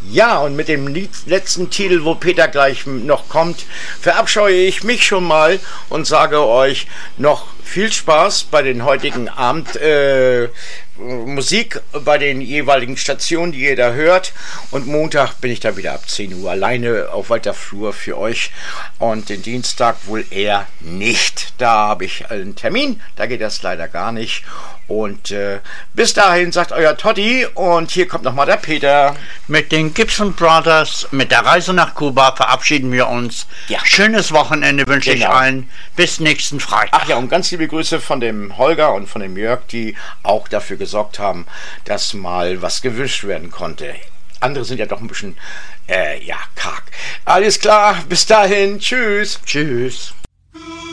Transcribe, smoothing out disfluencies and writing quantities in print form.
Ja, und mit dem letzten Titel, wo Peter gleich noch kommt, verabscheue ich mich schon mal und sage euch noch viel Spaß bei den heutigen Abend Musik bei den jeweiligen Stationen, die ihr da hört. Und Montag bin ich da wieder ab 10 Uhr alleine auf weiter Flur für euch. Und den Dienstag wohl eher nicht. Da habe ich einen Termin, da geht das leider gar nicht. Und bis dahin sagt euer Toddy und hier kommt nochmal der Peter. Mit den Gibson Brothers, mit der Reise nach Kuba verabschieden wir uns. Ja. Schönes Wochenende wünsche ich allen. Bis nächsten Freitag. Ach ja, und ganz liebe Grüße von dem Holger und von dem Jörg, die auch dafür gesorgt haben, dass mal was gewünscht werden konnte. Andere sind ja doch ein bisschen, karg. Alles klar, bis dahin. Tschüss. Tschüss.